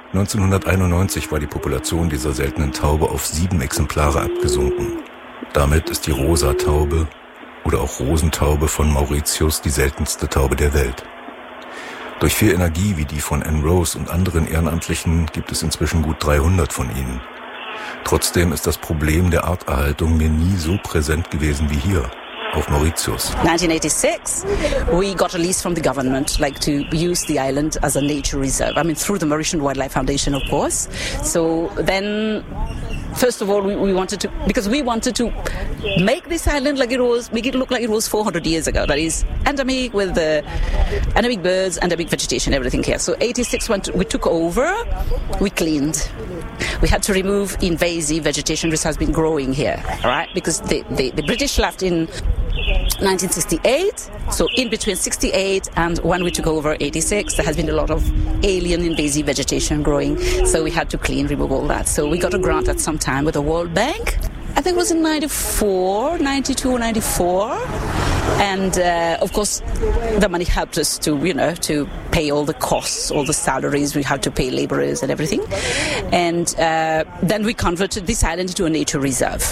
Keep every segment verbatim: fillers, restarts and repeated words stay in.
neunzehnhunderteinundneunzig war die Population dieser seltenen Taube auf sieben Exemplare abgesunken. Damit ist die Rosa-Taube oder auch Rosentaube von Mauritius die seltenste Taube der Welt. Durch viel Energie wie die von Anne Rose und anderen Ehrenamtlichen gibt es inzwischen gut dreihundert von ihnen. Trotzdem ist das Problem der Arterhaltung mir nie so präsent gewesen wie hier auf Mauritius. nineteen eighty-six, we got a lease from the government, like to use the island as a nature reserve. I mean, through the Mauritian Wildlife Foundation, of course. So then, first of all, we, we wanted to, because we wanted to make this island like it was, make it look like it was four hundred years ago. That is endemic with the endemic birds, endemic vegetation, everything here. So eighty-six, when we took over, we cleaned. We had to remove invasive vegetation which has been growing here, right? Because the, the, the British left in nineteen sixty-eight, so in between sixty-eight and when we took over eighty-six, there has been a lot of alien invasive vegetation growing, so we had to clean, remove all that. So we got a grant at some time with the World Bank. I think it was in ninety-four, ninety-two, ninety-four. And uh, of course, the money helped us to, you know, to pay all the costs, all the salaries. We had to pay laborers and everything. And uh, then we converted this island into a nature reserve.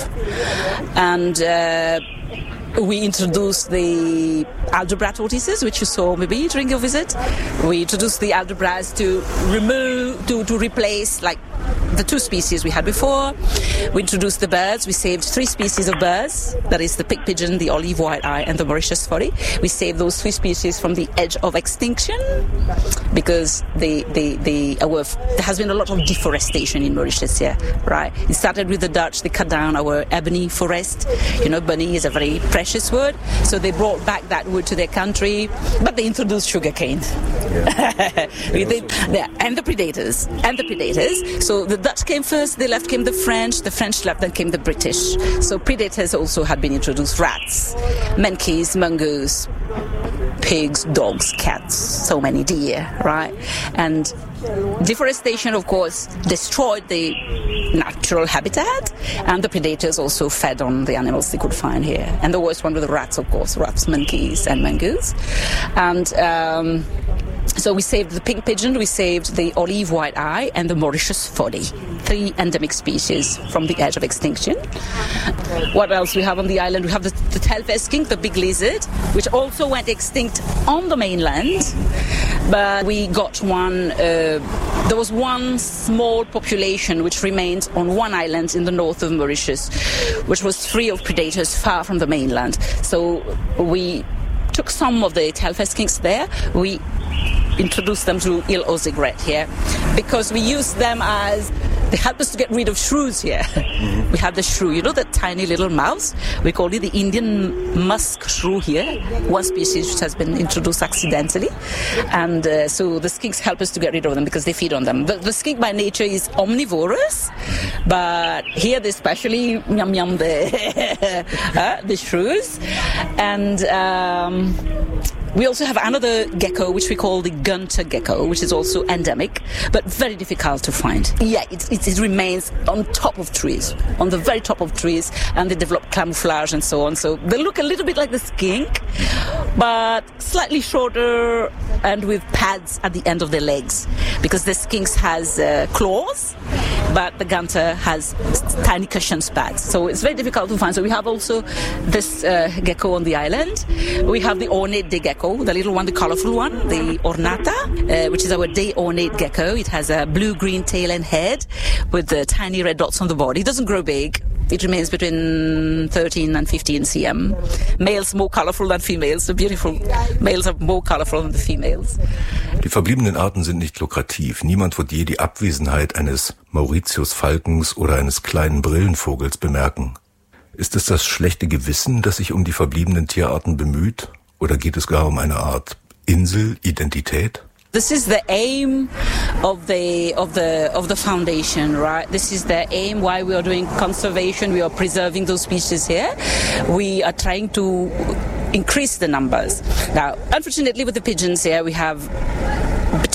And uh, we introduced the Aldebra tortoises, which you saw maybe during your visit. We introduced the Aldebras to remove, to, to replace like the two species we had before. We introduced the birds. We saved three species of birds. That is the pig pigeon, the olive white-eye, and the Mauritius foddy. We saved those three species from the edge of extinction because the, the, the, our, there has been a lot of deforestation in Mauritius here, right? It started with the Dutch. They cut down our ebony forest. You know, ebony is a very precious wood. So they brought back that wood to their country, but they introduced sugarcane. Yeah. they, they, and the predators. And the predators. So the Dutch came first, the left came the French, the French left, then came the British. So predators also had been introduced, rats, monkeys, mongoose, pigs, dogs, cats, so many deer, right? And deforestation, of course, destroyed the natural habitat, and the predators also fed on the animals they could find here. And the worst one were the rats, of course, rats, monkeys, and mongoose. And um, so we saved the pink pigeon, we saved the olive white-eye, and the Mauritius foddy, three endemic species from the edge of extinction. What else we have on the island? We have the, the tailface skink, the big lizard, which also went extinct on the mainland. But we got one, uh, there was one small population which remained on one island in the north of Mauritius, which was free of predators far from the mainland. So we took some of the tailface skinks there. We introduced them to Ile aux Aigrettes here because we used them as they help us to get rid of shrews here. Mm-hmm. We have the shrew, you know, that tiny little mouse. We call it the Indian musk shrew here, one species which has been introduced accidentally. And uh, so the skinks help us to get rid of them because they feed on them. The, the skink by nature is omnivorous, but here they especially yum yum the, uh, the shrews. And um, we also have another gecko, which we call the Gunter gecko, which is also endemic, but very difficult to find. Yeah, it, it, it remains on top of trees, on the very top of trees, and they develop camouflage and so on. So they look a little bit like the skink, but slightly shorter and with pads at the end of their legs, because the skinks has uh, claws, but the Gunter has tiny cushion pads. So it's very difficult to find. So we have also this uh, gecko on the island. We have the ornate day gecko, the little one, the colorful one, the ornata, uh, which is our day ornate gecko. It has a blue-green tail and head with the tiny red dots on the body. It doesn't grow big. It remains between thirteen and fifteen centimeters. Males more colorful than females. The beautiful males are more colorful than the females. Die verbliebenen Arten sind nicht lukrativ. Niemand wird je die Abwesenheit eines Mauritius-Falkens oder eines kleinen Brillenvogels bemerken. Ist es das schlechte Gewissen, das sich um die verbliebenen Tierarten bemüht? Oder geht es gar um eine Art Inselidentität? This is the aim of the of the of the foundation, right? This is the aim why we are doing conservation. We are preserving those species here. We are trying to increase the numbers. Now, unfortunately, with the pigeons here, we have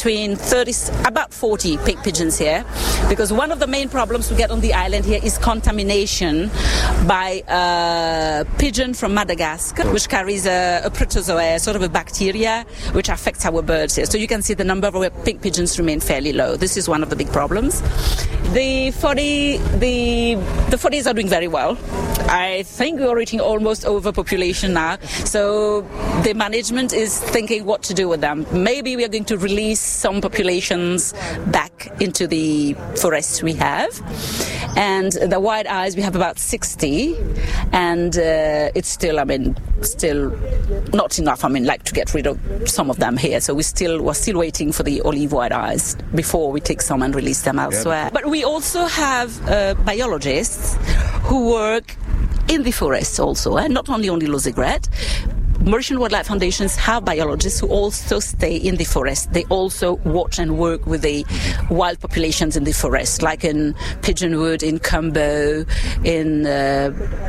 between thirty, about forty pig pigeons here, because one of the main problems we get on the island here is contamination by a pigeon from Madagascar, which carries a, a protozoa, sort of a bacteria, which affects our birds here. So you can see the number of our pig pigeons remain fairly low. This is one of the big problems. The forty, the the forties are doing very well. I think we are reaching almost overpopulation now. So the management is thinking what to do with them. Maybe we are going to release some populations back into the forests we have. And the white eyes, we have about sixty. And uh, it's still, I mean, still not enough, I mean, like to get rid of some of them here. So we still, we're still waiting for the olive white eyes before we take some and release them elsewhere. But we also have uh, biologists who work in the forests also, eh? Not only on the Lozigret. Mauritian Wildlife Foundations have biologists who also stay in the forest. They also watch and work with the wild populations in the forest, like in Pigeonwood, in Cumbo, in uh,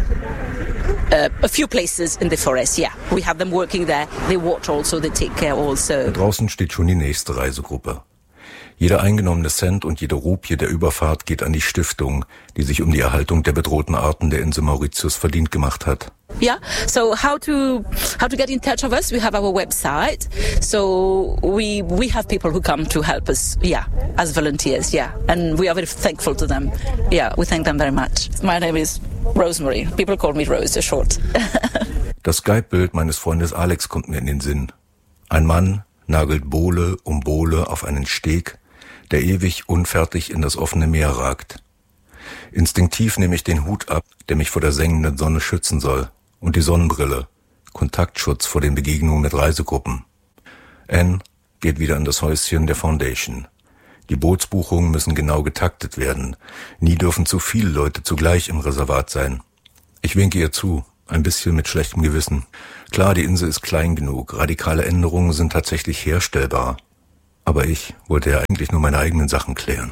uh, a few places in the forest. Yeah, we have them working there. They watch also, they take care also. Draußen steht schon die nächste Reisegruppe. Jeder eingenommene Cent und jede Rupie der Überfahrt geht an die Stiftung, die sich um die Erhaltung der bedrohten Arten der Insel Mauritius verdient gemacht hat. Yeah, so how to how to get in touch with us? We have our website. So we we have people who come to help us, yeah, as volunteers, yeah. And we are very thankful to them. Yeah, we thank them very much. My name is Rosemary. People call me Rose, short. Das Skype-Bild meines Freundes Alex kommt mir in den Sinn. Ein Mann nagelt Bohle um Bohle auf einen Steg, der ewig unfertig in das offene Meer ragt. Instinktiv nehme ich den Hut ab, der mich vor der sengenden Sonne schützen soll, und die Sonnenbrille, Kontaktschutz vor den Begegnungen mit Reisegruppen. Anne geht wieder in das Häuschen der Foundation. Die Bootsbuchungen müssen genau getaktet werden. Nie dürfen zu viele Leute zugleich im Reservat sein. Ich winke ihr zu, ein bisschen mit schlechtem Gewissen. Klar, die Insel ist klein genug, radikale Änderungen sind tatsächlich herstellbar. Aber ich wollte ja eigentlich nur meine eigenen Sachen klären.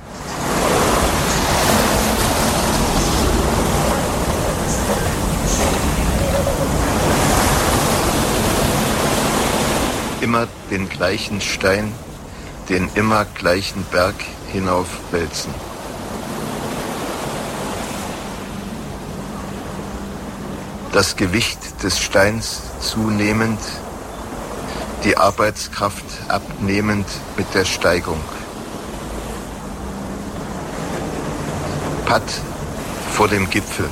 Immer den gleichen Stein, den immer gleichen Berg hinaufwälzen. Das Gewicht des Steins zunehmend, die Arbeitskraft abnehmend mit der Steigung. Patt vor dem Gipfel.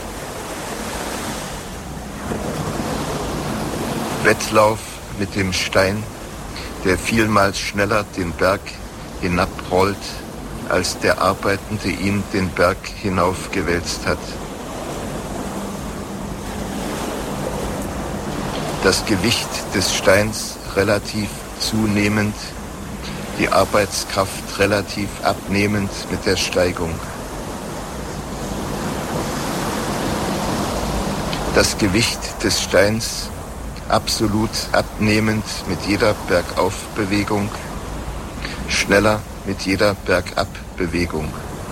Wettlauf mit dem Stein, der vielmals schneller den Berg hinabrollt, als der Arbeitende ihn den Berg hinaufgewälzt hat. Das Gewicht des Steins relativ zunehmend, die Arbeitskraft relativ abnehmend mit der Steigung. Das Gewicht des Steins absolut abnehmend mit jeder Bergaufbewegung, schneller mit jeder Bergabbewegung.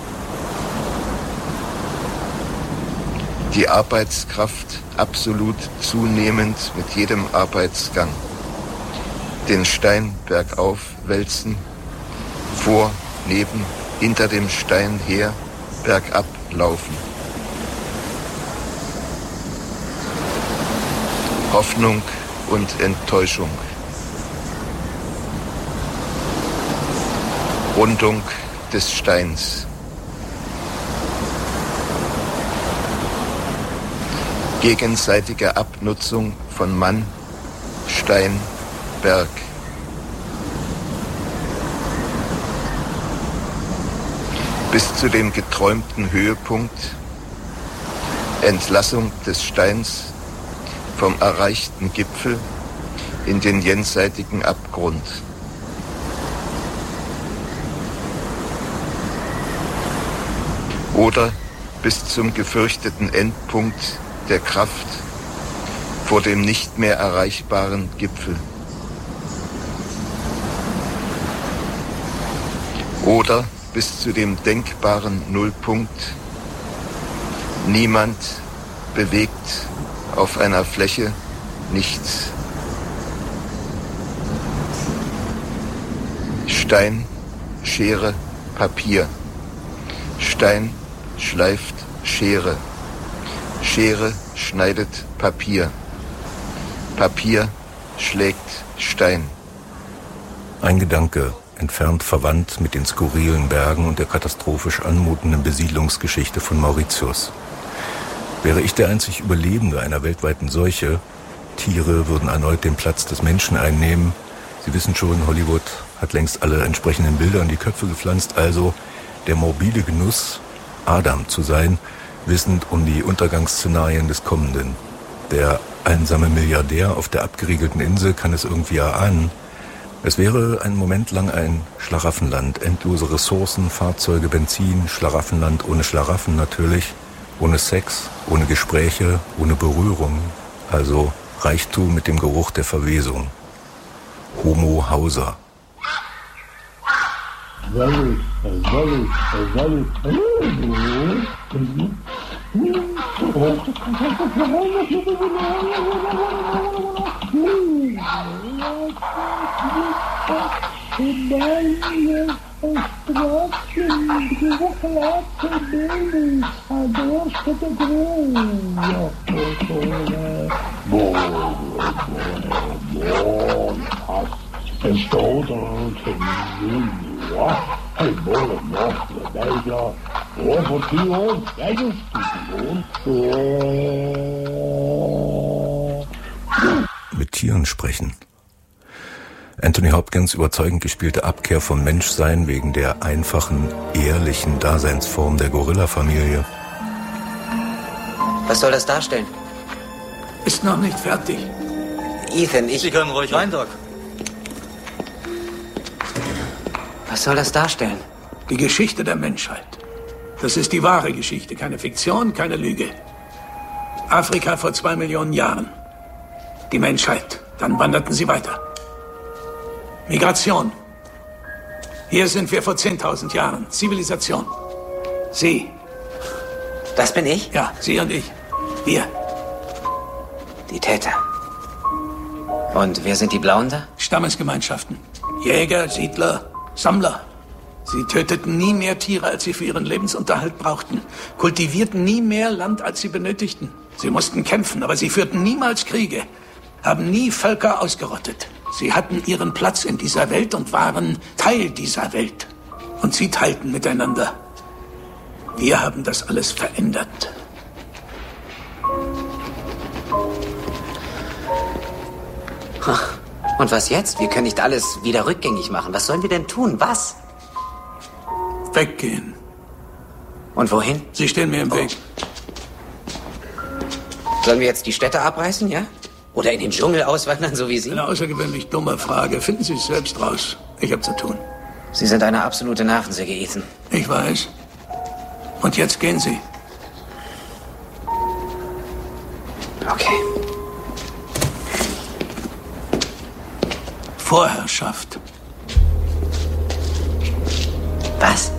Die Arbeitskraft absolut zunehmend mit jedem Arbeitsgang. Den Stein bergauf wälzen, vor, neben, hinter dem Stein her, bergab laufen. Hoffnung und Enttäuschung. Rundung des Steins. Gegenseitige Abnutzung von Mann, Stein, Berg. Bis zu dem geträumten Höhepunkt, Entlassung des Steins vom erreichten Gipfel in den jenseitigen Abgrund. Oder bis zum gefürchteten Endpunkt der Kraft vor dem nicht mehr erreichbaren Gipfel. Oder bis zu dem denkbaren Nullpunkt. Niemand bewegt auf einer Fläche nichts. Stein, Schere, Papier. Stein schleift Schere. Schere schneidet Papier. Papier schlägt Stein. Ein Gedanke, entfernt verwandt mit den skurrilen Bergen und der katastrophisch anmutenden Besiedlungsgeschichte von Mauritius. Wäre ich der einzig Überlebende einer weltweiten Seuche, Tiere würden erneut den Platz des Menschen einnehmen. Sie wissen schon, Hollywood hat längst alle entsprechenden Bilder in die Köpfe gepflanzt, also der morbide Genuss, Adam zu sein, wissend um die Untergangsszenarien des Kommenden. Der einsame Milliardär auf der abgeriegelten Insel kann es irgendwie erahnen. Es wäre einen Moment lang ein Schlaraffenland, endlose Ressourcen, Fahrzeuge, Benzin, Schlaraffenland ohne Schlaraffen natürlich, ohne Sex, ohne Gespräche, ohne Berührung, also Reichtum mit dem Geruch der Verwesung. Homo Hauser. Mit Tieren sprechen. Anthony Hopkins überzeugend gespielte Abkehr vom Menschsein wegen der einfachen, ehrlichen Daseinsform der Gorilla-Familie. Was soll das darstellen? Ist noch nicht fertig. Ethan, ich... Sie können ruhig rein, Doc. Was soll das darstellen? Die Geschichte der Menschheit. Das ist die wahre Geschichte, keine Fiktion, keine Lüge. Afrika vor zwei Millionen Jahren. Die Menschheit. Dann wanderten sie weiter. Migration. Hier sind wir vor zehntausend Jahren. Zivilisation. Sie. Das bin ich? Ja, Sie und ich. Wir. Die Täter. Und wer sind die Blauen da? Stammesgemeinschaften. Jäger, Siedler, Sammler. Sie töteten nie mehr Tiere, als sie für ihren Lebensunterhalt brauchten. Kultivierten nie mehr Land, als sie benötigten. Sie mussten kämpfen, aber sie führten niemals Kriege. Haben nie Völker ausgerottet. Sie hatten ihren Platz in dieser Welt und waren Teil dieser Welt. Und sie teilten miteinander. Wir haben das alles verändert. Und was jetzt? Wir können nicht alles wieder rückgängig machen. Was sollen wir denn tun? Was? Weggehen. Und wohin? Sie stehen mir im Weg. Sollen wir jetzt die Städte abreißen, ja? Oder in den Dschungel auswandern, so wie Sie? Eine außergewöhnlich dumme Frage. Finden Sie es selbst raus. Ich habe zu tun. Sie sind eine absolute Nervensäge, Ethan. Ich weiß. Und jetzt gehen Sie. Okay. Vorherrschaft. Was?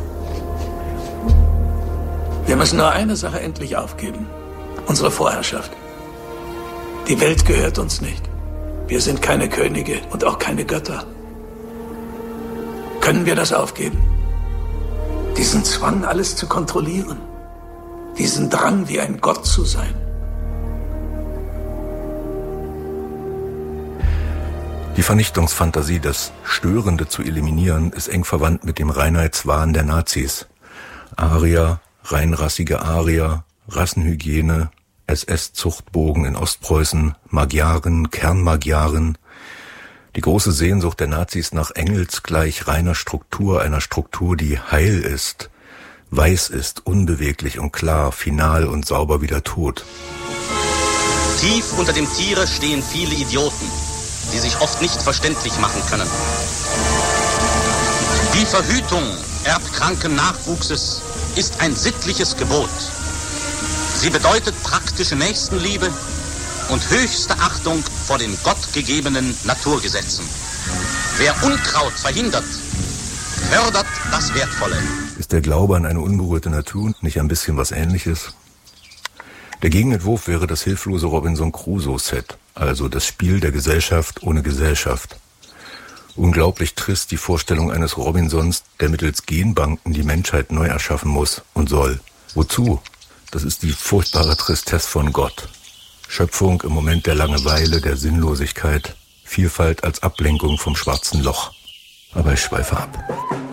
Wir müssen nur eine Sache endlich aufgeben. Unsere Vorherrschaft. Die Welt gehört uns nicht. Wir sind keine Könige und auch keine Götter. Können wir das aufgeben? Diesen Zwang, alles zu kontrollieren. Diesen Drang, wie ein Gott zu sein. Die Vernichtungsfantasie, das Störende zu eliminieren, ist eng verwandt mit dem Reinheitswahn der Nazis. Arier, reinrassige Arier, Rassenhygiene, S S-Zuchtbogen in Ostpreußen, Magyaren, Kernmagyaren. Die große Sehnsucht der Nazis nach engelsgleich reiner Struktur, einer Struktur, die heil ist, weiß ist, unbeweglich und klar, final und sauber wie der Tod. Tief unter dem Tiere stehen viele Idioten, die sich oft nicht verständlich machen können. Die Verhütung erbkranken Nachwuchses ist ein sittliches Gebot. Sie bedeutet praktische Nächstenliebe und höchste Achtung vor den gottgegebenen Naturgesetzen. Wer Unkraut verhindert, fördert das Wertvolle. Ist der Glaube an eine unberührte Natur nicht ein bisschen was Ähnliches? Der Gegenentwurf wäre das hilflose Robinson Crusoe-Set, also das Spiel der Gesellschaft ohne Gesellschaft. Unglaublich trist die Vorstellung eines Robinsons, der mittels Genbanken die Menschheit neu erschaffen muss und soll. Wozu? Das ist die furchtbare Tristesse von Gott. Schöpfung im Moment der Langeweile, der Sinnlosigkeit, Vielfalt als Ablenkung vom schwarzen Loch. Aber ich schweife ab.